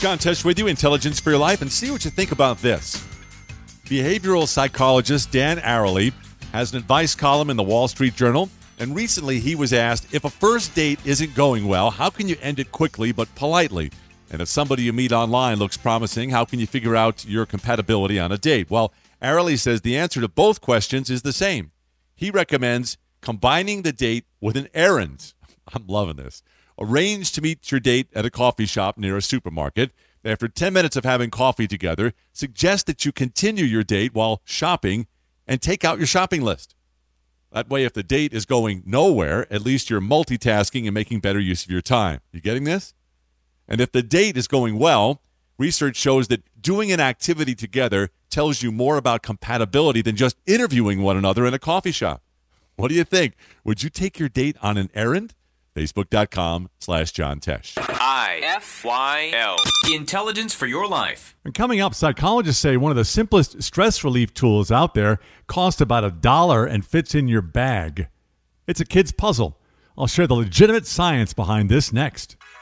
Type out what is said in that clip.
John Tesh with you, Intelligence for Your Life, and see what you think about this. Behavioral psychologist Dan Ariely has an advice column in the Wall Street Journal, and recently he was asked, if a first date isn't going well, how can you end it quickly but politely? And if somebody you meet online looks promising, how can you figure out your compatibility on a date? Well, Ariely says the answer to both questions is the same. He recommends combining the date with an errand. I'm loving this. Arrange to meet your date at a coffee shop near a supermarket. After 10 minutes of having coffee together, suggest that you continue your date while shopping and take out your shopping list. That way, if the date is going nowhere, at least you're multitasking and making better use of your time. You getting this? And if the date is going well, research shows that doing an activity together tells you more about compatibility than just interviewing one another in a coffee shop. What do you think? Would you take your date on an errand? Facebook.com/John Tesh. IFYL. Intelligence for your life. And coming up, psychologists say one of the simplest stress relief tools out there costs about $1 and fits in your bag. It's a kid's puzzle. I'll share the legitimate science behind this next.